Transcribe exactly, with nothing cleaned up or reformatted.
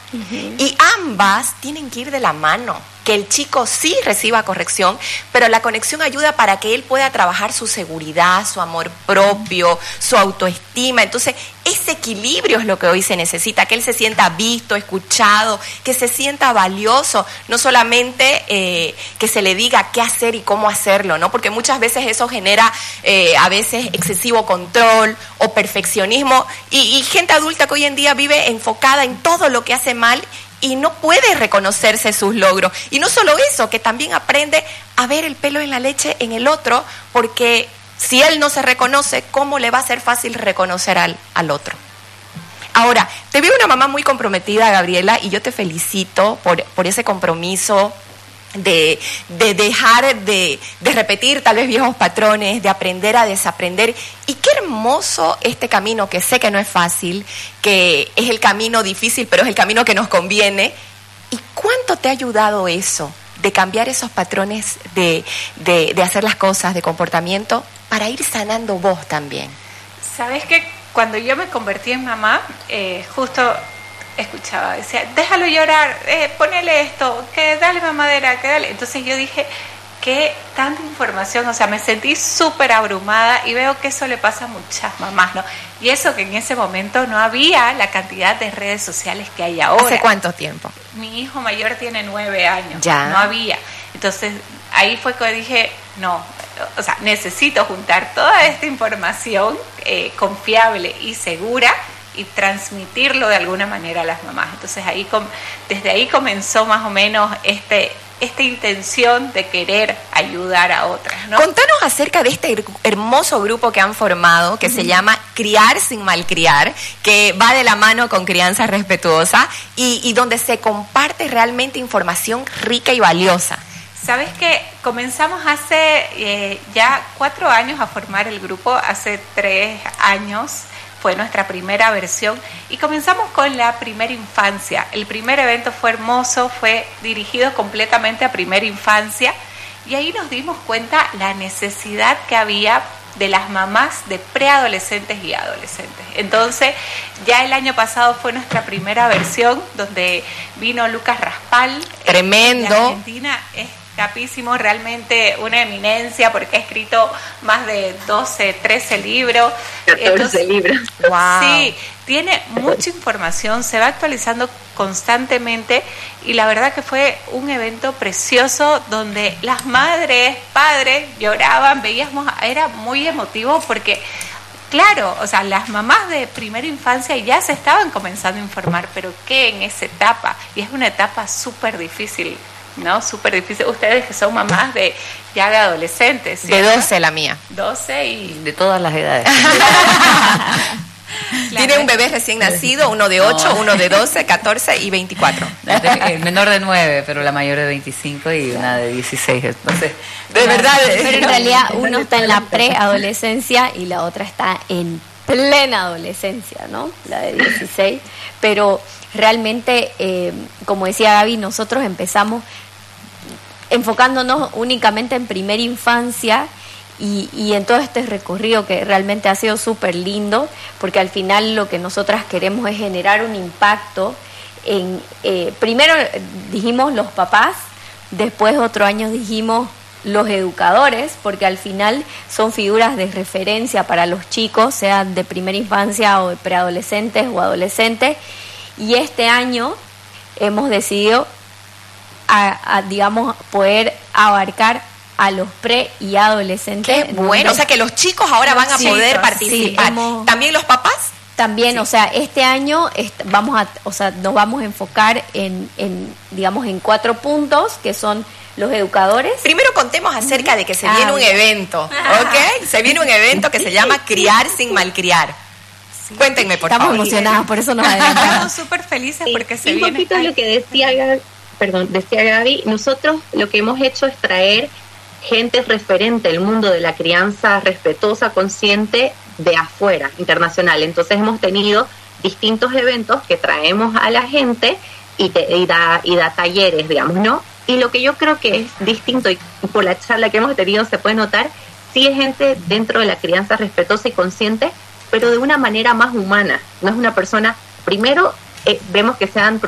Uh-huh. Y ambas tienen que ir de la mano. Que el chico sí reciba corrección, pero la conexión ayuda para que él pueda trabajar su seguridad, su amor propio, su autoestima. Entonces, ese equilibrio es lo que hoy se necesita, que él se sienta visto, escuchado, que se sienta valioso, no solamente eh, que se le diga qué hacer y cómo hacerlo, ¿no? Porque muchas veces eso genera eh, a veces excesivo control o perfeccionismo y, y gente adulta que hoy en día vive enfocada en todo lo que hace mal y no puede reconocerse sus logros. Y no solo eso, que también aprende a ver el pelo en la leche en el otro, porque si él no se reconoce, ¿cómo le va a ser fácil reconocer al, al otro? Ahora, te veo una mamá muy comprometida, Gabriela, y yo te felicito por, por ese compromiso de, de dejar de, de repetir tal vez viejos patrones, de aprender a desaprender. Y qué hermoso este camino, que sé que no es fácil, que es el camino difícil, pero es el camino que nos conviene. ¿Y cuánto te ha ayudado eso, de cambiar esos patrones de, de, de hacer las cosas, de comportamiento, para ir sanando vos también? ¿Sabes qué? Cuando yo me convertí en mamá, eh, justo escuchaba, decía, déjalo llorar, eh, ponele esto, que dale mamadera, que dale. Entonces yo dije, qué tanta información, o sea, me sentí súper abrumada y veo que eso le pasa a muchas mamás, ¿no? Y eso que en ese momento no había la cantidad de redes sociales que hay ahora. ¿Hace cuánto tiempo? Mi hijo mayor tiene nueve años, ya. No había. Entonces ahí fue que dije, no, o sea, necesito juntar toda esta información eh, confiable y segura y transmitirlo de alguna manera a las mamás. Entonces ahí desde ahí comenzó más o menos este esta intención de querer ayudar a otras, ¿no? Contanos acerca de este hermoso grupo que han formado, que uh-huh. se llama Criar sin Malcriar, que va de la mano con Crianza Respetuosa y, y donde se comparte realmente información rica y valiosa. ¿Sabes qué? Comenzamos hace eh, ya cuatro años a formar el grupo, hace tres años fue nuestra primera versión y comenzamos con la primera infancia. El primer evento fue hermoso, fue dirigido completamente a primera infancia y ahí nos dimos cuenta la necesidad que había de las mamás de preadolescentes y adolescentes. Entonces, ya el año pasado fue nuestra primera versión donde vino Lucas Raspal. Tremendo. De Argentina, es capísimo, realmente una eminencia porque ha escrito más de doce, trece libros. catorce Entonces, libros. Wow. Sí, tiene mucha información, se va actualizando constantemente y la verdad que fue un evento precioso donde las madres, padres lloraban, veíamos, era muy emotivo porque claro, o sea, las mamás de primera infancia ya se estaban comenzando a informar, pero ¿qué en esa etapa? Y es una etapa súper difícil, ¿no? Súper difícil. Ustedes que son mamás de ya de adolescentes, ¿cierto? De doce la mía. doce y... De todas las edades. Tiene un bebé recién nacido, uno de ocho, no. uno de doce, catorce y veinticuatro. El menor de nueve, pero la mayor de veinticinco y una de dieciséis. Entonces, de verdad. Pero en realidad uno está en la preadolescencia y la otra está en plena adolescencia, ¿no? La de dieciséis. Pero realmente, eh, como decía Gaby, nosotros empezamos enfocándonos únicamente en primera infancia y, y en todo este recorrido que realmente ha sido súper lindo, porque al final lo que nosotras queremos es generar un impacto en, eh, primero dijimos los papás, después otro año dijimos los educadores, porque al final son figuras de referencia para los chicos, sean de primera infancia o de preadolescentes o adolescentes, y este año hemos decidido a, a, digamos, poder abarcar a los pre y adolescentes. Qué bueno, o sea que los chicos ahora van a sí, poder participar. Sí, hemos, ¿también los papás? También, sí. O sea, este año est- vamos a, o sea, nos vamos a enfocar en, en, digamos, en cuatro puntos que son los educadores. Primero contemos acerca de que se ah, viene un bien. evento, ¿ok? Se viene un evento que se llama Criar sin Malcriar. Sí. Cuéntenme, por Estamos favor. Estamos emocionadas, por eso nos adelantamos. Estamos súper felices porque sí, se un viene... Un poquito de lo que decía Gaby, perdón, decía Gaby, nosotros lo que hemos hecho es traer gente referente del mundo de la crianza respetuosa, consciente, de afuera, internacional. Entonces hemos tenido distintos eventos que traemos a la gente y, te, y, da, y da talleres, digamos, ¿no? Y lo que yo creo que es distinto, y por la charla que hemos tenido se puede notar, sí es gente dentro de la crianza respetuosa y consciente, pero de una manera más humana. No es una persona, primero, eh, vemos que sean